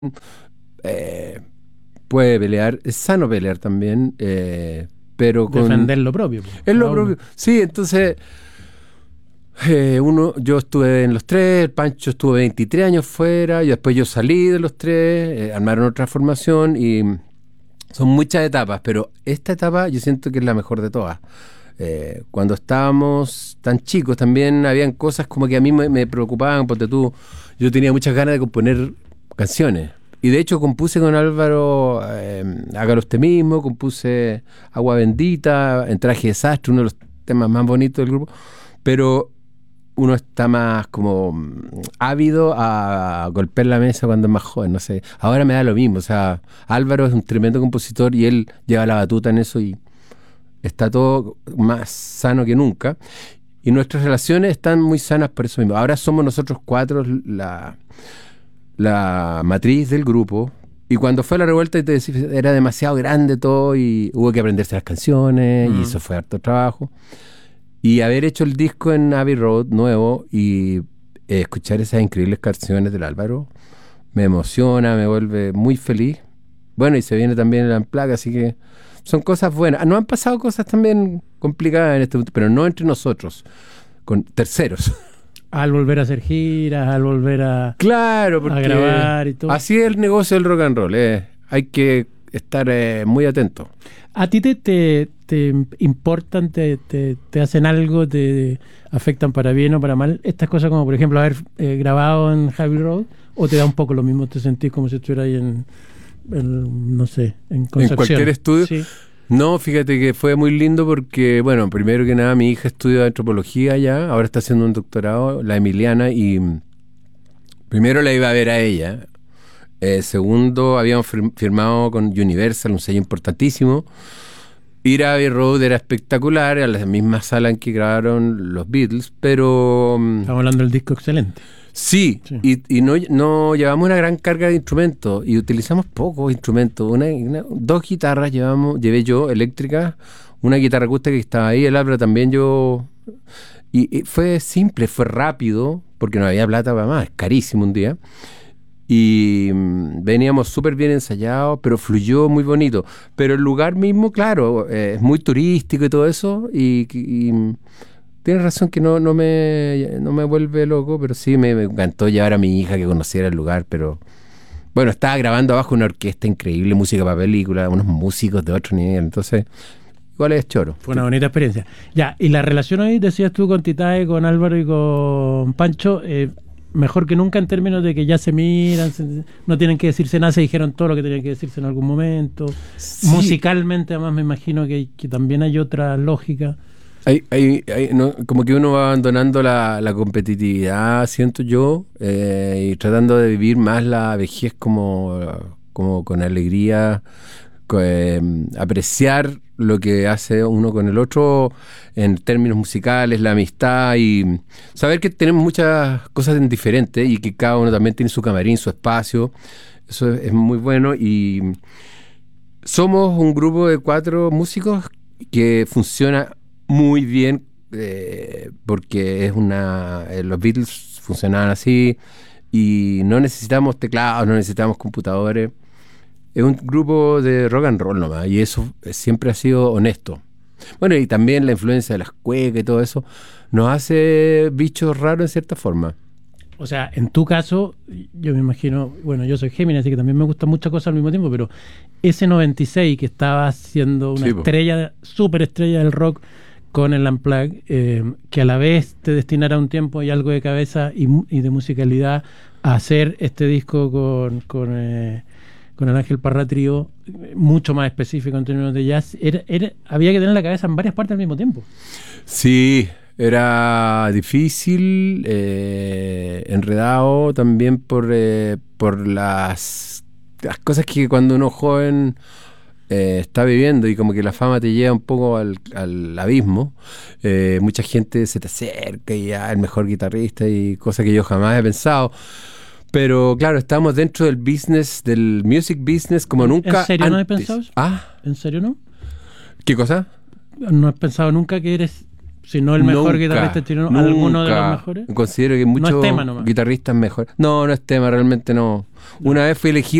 eh, puede pelear, es sano pelear también, pero con... Defender lo propio. Es lo propio. Sí, entonces, yo estuve en los tres, el Pancho estuvo 23 años fuera, y después yo salí de los tres, armaron otra formación, y son muchas etapas, pero esta etapa yo siento que es la mejor de todas. Cuando estábamos tan chicos también habían cosas como que a mí me preocupaban, porque yo tenía muchas ganas de componer canciones. Y de hecho compuse con Álvaro Hágalo usted mismo, compuse Agua Bendita, En traje de sastre, uno de los temas más bonitos del grupo, pero uno está más como ávido a golpear la mesa cuando es más joven, no sé. Ahora me da lo mismo, o sea, Álvaro es un tremendo compositor y él lleva la batuta en eso y está todo más sano que nunca. Y nuestras relaciones están muy sanas por eso mismo. Ahora somos nosotros cuatro la matriz del grupo, y cuando fue la revuelta era demasiado grande todo y hubo que aprenderse las canciones y eso fue harto trabajo, y haber hecho el disco en Abbey Road nuevo y escuchar esas increíbles canciones del Álvaro me emociona, me vuelve muy feliz. Bueno, y se viene también el Unplugged, así que son cosas buenas. No han pasado cosas también complicadas en este momento, pero no entre nosotros, con terceros. Al volver a hacer giras, al volver a, claro, porque a grabar y todo. Así es el negocio del rock and roll. Hay que estar muy atento. ¿A ti te importan, te hacen algo, te afectan para bien o para mal estas cosas, como por ejemplo haber grabado en Abbey Road, o te da un poco lo mismo, te sentís como si estuvieras ahí en no sé, en Concepción? ¿En cualquier estudio? Sí. No, fíjate que fue muy lindo porque, bueno, primero que nada mi hija estudia antropología allá, ahora está haciendo un doctorado, la Emiliana, y primero la iba a ver a ella. Segundo, habíamos firmado con Universal, un sello importantísimo. Ir a Abbey Road era espectacular, a la misma sala en que grabaron los Beatles, pero... Estamos hablando del disco excelente. Sí. Y no llevamos una gran carga de instrumentos y utilizamos pocos instrumentos. Dos guitarras llevé yo, eléctricas, una guitarra acústica que estaba ahí, el Álvaro también yo. Y fue simple, fue rápido, porque no había plata para más, es carísimo un día. Y veníamos súper bien ensayados, pero fluyó muy bonito. Pero el lugar mismo, claro, es muy turístico y todo eso, y tienes razón que no me vuelve loco, pero sí me encantó llevar a mi hija que conociera el lugar. Pero bueno, estaba grabando abajo una orquesta increíble, música para película, unos músicos de otro nivel, entonces igual es choro. Fue una bonita experiencia. Ya, y la relación hoy, decías tú, con Titae, con Álvaro y con Pancho, mejor que nunca en términos de que ya se miran, no tienen que decirse nada, se dijeron todo lo que tenían que decirse en algún momento. Sí. Musicalmente, además, me imagino que también hay otra lógica. No, como que uno va abandonando la competitividad, siento yo, y tratando de vivir más la vejez como con alegría, apreciar lo que hace uno con el otro en términos musicales, la amistad, y saber que tenemos muchas cosas diferentes y que cada uno también tiene su camarín, su espacio. Eso es muy bueno, y somos un grupo de 4 músicos que funciona muy bien, porque los Beatles funcionaban así y no necesitamos teclados, no necesitamos computadores. Es un grupo de rock and roll nomás, y eso siempre ha sido honesto. Bueno, y también la influencia de las cuecas y todo eso nos hace bichos raros en cierta forma. O sea, en tu caso, yo me imagino, bueno, yo soy Géminis, así que también me gustan muchas cosas al mismo tiempo, pero ese 96 que estaba siendo una estrella, súper estrella del rock, con el Unplugged, que a la vez te destinara un tiempo y algo de cabeza y de musicalidad a hacer este disco con el Ángel Parra Trío, mucho más específico en términos de jazz, había que tener la cabeza en varias partes al mismo tiempo. Sí, era difícil, enredado también por las cosas que cuando uno es joven está viviendo, y como que la fama te lleva un poco al abismo. Mucha gente se te acerca y el mejor guitarrista y cosas que yo jamás he pensado. Pero claro, estamos dentro del business, del music business como nunca. ¿En serio antes. ¿No has pensado eso? ¿Ah? ¿En serio no? ¿Qué cosa? ¿No has pensado nunca que eres si no el mejor guitarrista chileno, alguno de los mejores. Considero que muchos guitarristas mejores. No es tema, realmente no. Una vez fui elegido